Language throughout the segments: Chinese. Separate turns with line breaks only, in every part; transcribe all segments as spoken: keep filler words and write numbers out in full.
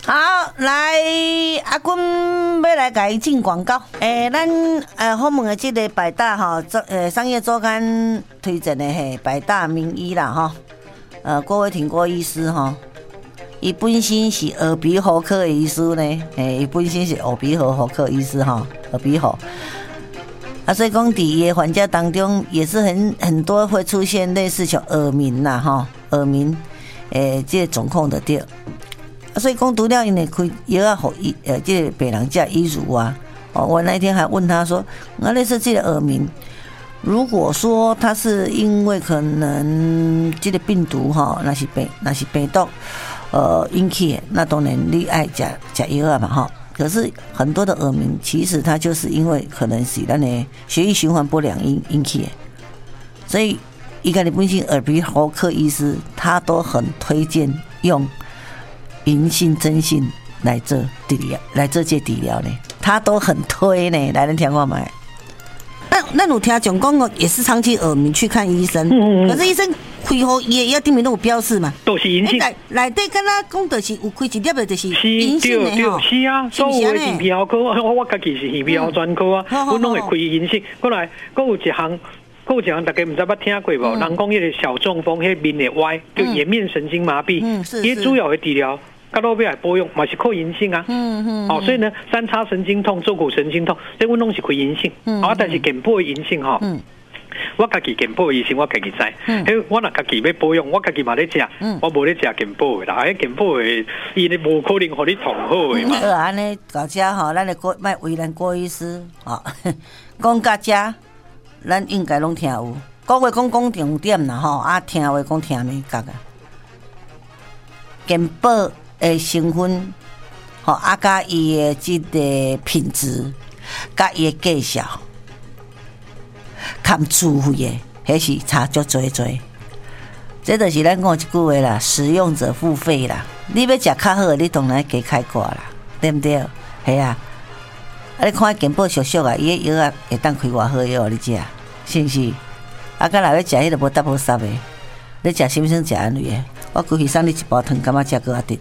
好，来阿君要来给进广告。诶、欸，咱呃后门的这个百大哈，呃商业周刊推荐的嘿，百大名医啦哈，呃郭伟庭郭医师哈，伊本身是耳鼻喉科的医师呢，诶，伊本身是耳鼻喉喉科医师哈，耳鼻喉。啊，所以讲，底下患者当中也是很很多会出现类似像耳鸣呐哈，耳鸣，诶、欸，这个状况的对。所以讲，除了因为开药啊，给医呃，这个病人吃医乳啊，哦，我那天还问他说，那类似这个耳鸣，如果说他是因为可能这个病毒哈，那是病那是病毒呃引起的，那当然你爱吃吃药啊嘛哈。可是很多的耳鸣，其实它就是因为可能是咱的血液循环不良引引起的，所以一个你本身耳鼻喉科医师，他都很推荐用银杏、真杏来做治疗，来做这治疗呢，他都很推呢。来，咱听看卖。那那有听讲讲哦，也是长期耳鸣去看医生，嗯嗯可是医生开好也要顶面都有标示嘛，
都是银杏。
内内底敢若讲就是有开一粒的，就是银杏的吼。
是啊，所有的耳鼻喉科，我我家己是耳鼻喉专科啊，我拢会开银杏。过来，佫有一项。有一项大家唔知捌听过无？人讲迄个小中风，迄面会歪，叫颜面神经麻痹。嗯，是。伊主要的治疗，甲老尾来保养，嘛是靠银杏啊。嗯嗯。哦，所以呢，三叉神经痛、坐骨神经痛，这阮拢是开银杏。嗯。啊，但是健保的银杏吼。嗯。我家己健保的医生，我家己知。嗯。迄我若家己要保养，我家己嘛咧食。嗯。我无咧食健保的啦，迄健保的伊咧无可能互你痛好的嘛。
好，安尼到遮吼，咱的郭卖为咱郭医师哦，讲到遮。咱应该拢听有，讲话讲讲重点啦吼，啊听话讲听没觉啊。健保的成分，吼啊甲伊的即个品质，甲伊的介绍，含注费的，迄是差足多多。这就是咱讲一句话啦，使用者付费啦。你要食较好，你当然加开挂啦，对不对？系啊。啊！你看健保俗俗啊，伊个药啊会当开偌好药，你食是毋是？啊，甲若要食迄个无搭无煞的，你食什么生食安尼的？我规气送你一包糖柑仔食搁较甜。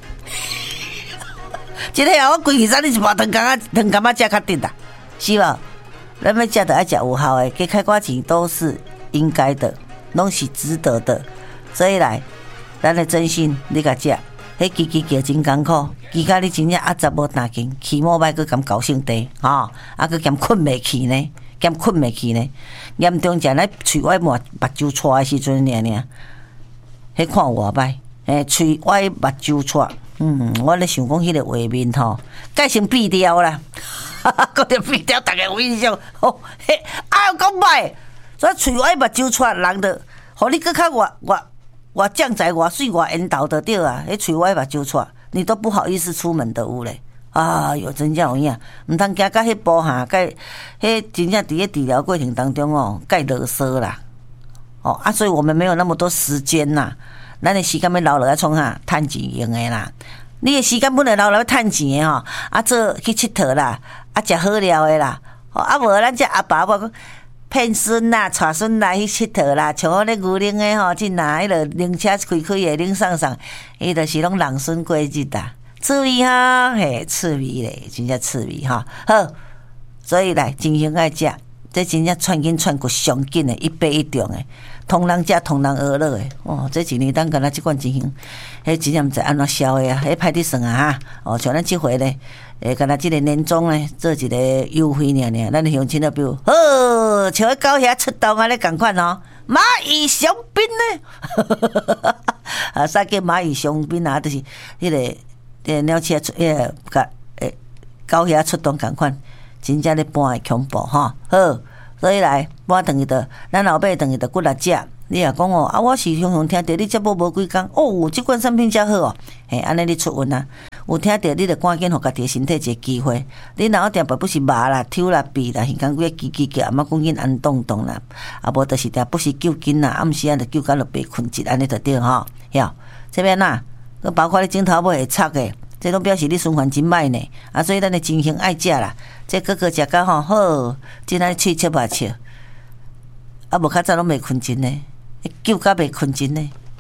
真诶啊！我规气送你一包糖柑仔糖柑仔食较甜啦，是无？咱要食着爱食有效的，加开寡钱都是应该的，拢是值得的。所以来，咱的真心你甲食。迄支支叫真艰苦，期甲你真正压十无担劲，起毛歹佫兼高性低，吼、哦，啊佫兼困袂去呢，兼困袂去呢，严重者咱喙歪目目睭错的时阵，尔尔，迄看有偌歹，诶，喙歪目睭错，嗯，我咧想讲迄个画面吼，改成闭掉啦，哈哈，搁着闭掉，大家有印象，吼，嘿，啊有讲歹，所以喙歪目睭错，人着，互你佫较活活。我酱仔我水我引导得对啊，迄嘴歪把揪出，你都不好意思出门的有嘞。啊哟，真正有影，唔通行到迄步哈，该迄真正伫个治疗过程当中哦，该啰嗦啦。哦啊，所以我们没有那么多时间呐，咱的时间要留落来创哈，趁钱用的啦。你的时间本来留落来趁钱的吼，啊做去佚佗啦，啊食好料的啦，哦啊无咱这阿爸我讲。骗孙啦，带孙来去佚佗啦，像我咧牛奶的吼，真呐，迄个灵车开开的，灵上上，伊就是拢人孙过日啦，趣味哈，嘿，趣味咧，真正趣味哈。好，所以来真心爱食，这真正串紧串骨上紧的，一杯一中的，同人食同人娱乐的。哦，这一年当敢若即款情形，迄真正毋知安怎消的啊，迄歹伫算啊哈。哦，像咱即回咧。诶，敢若即个年终咧，做一个优惠尔尔，咱的乡亲啊，比如，好，像迄狗遐出动啊，咧共款哦，蚂蚁雄兵咧，啊，啥叫蚂蚁雄兵啊？就是迄、那个诶鸟车出，迄个甲诶狗遐出动共款，真正咧搬的恐怖吼。好，所以来搬等于的，咱后尾等于的骨力食。你也讲哦，啊，我是常常听到你节目无几工，哦，即款产品真好哦，嘿，安尼你出运啊。有听到你著赶紧互家己身体一个机会，你若定不是麻啦、抽啦、鼻啦，耳根几个叽叽叫，阿妈讲紧安动动啦，啊无就是定不是救紧啦，暗时啊著救到落白困一安尼著对吼，晓这边呐，佮包括你镜头尾会插的，这拢表示你循环真歹呢，啊，所以咱的真心爱食啦，这个个食甲吼好，真爱喙切吧切，啊无较早拢袂困真呢，救甲袂困真呢，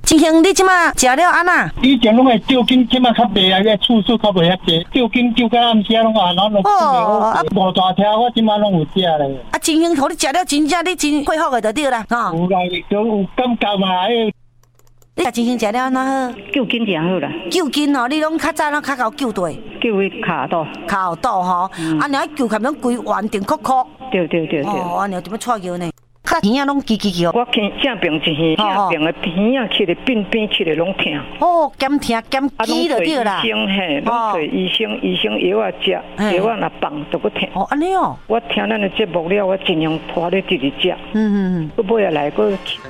金兄，你即马食了安那？
以前拢会吊筋，即马较袂啊，个次数较袂遐济。吊筋吊到暗时拢啊，然后拢无大条，我即马拢有食咧。
啊，金兄，互你食了真正你真恢复个就对啦，吼。
有啦，就有感觉嘛，迄。
你金兄食了安怎好？
救筋就好啦。
救筋哦，你拢较早拢较够救对。
救迄骹肚。
骹肚吼，啊，你救起拢规圆顶曲曲。
对对对对。
哦，安尼点要错叫呢？较耳啊拢叽叽叽哦。
我听正病一耳，正病的耳啊起来变变起来拢痛。
哦，减痛减肌就对啦。
医生嘿，拢找医生，医生药啊食，药啊若放就搁痛。
哦，安尼哦。
我听咱的节目了，我尽量拖咧直直食。嗯嗯嗯。搁尾下来搁。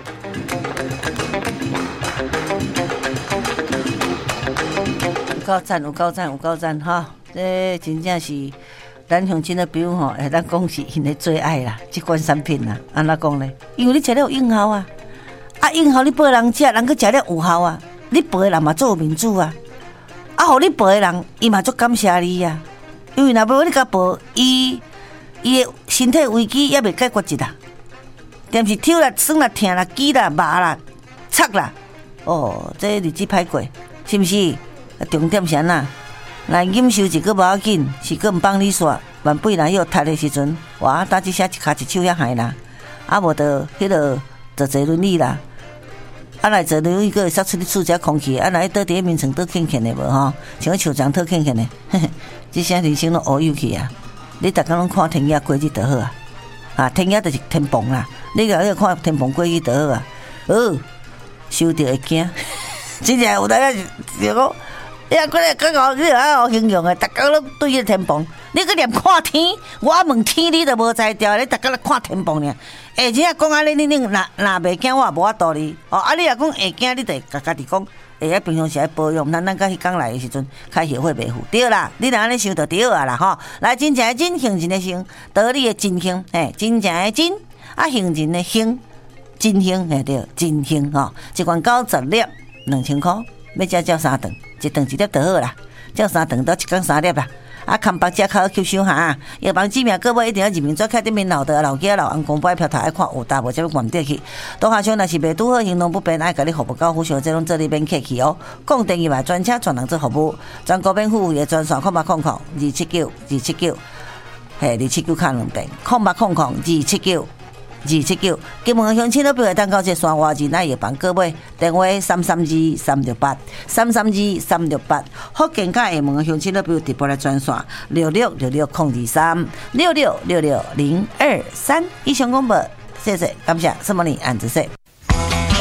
有够赞，有够赞，有够赞哈！这真正是咱乡亲的朋友吼，会当讲是因的最爱啦，这款产品啦，安怎讲呢？因为你食了有用效啊，啊用效你陪人食，人去食了有效啊，你陪人嘛做民主啊，啊，互你陪的人，伊嘛足感谢你啊，因为若无你甲陪，伊伊的身体危机也未解决一啦，但是跳啦、酸啦、痛啦、挤啦、麻啦、擦啦，哦，这日子歹过，是毋是？重点是安那，来忍受一个无要紧，是个毋帮你煞。万八若有踢的时阵，哇，打一下一骹一手遐害啦，啊无得迄落坐坐轮椅啦，啊来坐轮椅个会杀出你厝遮空气，啊来倒伫面床倒欠欠的无吼，像树桩倒欠欠的，这些人生拢乌有去啊！你逐工拢看天野过日就好啊，啊天野就是天崩啦，你个要看天崩过日就好啊，哦，收着会惊，真正有当下就讲。你啊，过来讲讲，你啊好形容诶，逐工拢对迄天崩。你去念看天，我问天，你都无才调，你逐工咧看天崩尔。下真啊讲安尼，你你若若袂惊，我也无法度你。哦，啊，你若讲会惊，你得家家己讲。会啊，平常时爱保养，咱咱甲迄讲来诶时阵，开协会袂付。对啦，你若安尼想就对啊啦吼。来，真正诶真，行真诶行，道理诶真行，嘿，真正诶真，啊，行真诶行，真行嘿对，真行吼。一罐九十粒，两千箍。要食照三顿，一顿一粒就好啦。照三顿都一天三粒啦。啊，看白食较吸收哈。药房指名各位一定要认明做开顶面老的老家老翁公摆票头爱看有大无这要关得去。多下箱若是袂拄好行动不便，爱甲你服务到付小，这拢做你免客气哦。讲电话专车专人做服务，全国免付费的专线空八空空二七九二七九，嘿二七九卡两遍，空八空空二七九。二七九，金门乡亲都不会当到这山外人来药房各位电话三三二三六八三三二三六八，福建甲厦门乡亲都不直播来专线六六六六空二三六六六六零二三。以上广播，谢谢，感谢什么你按子说。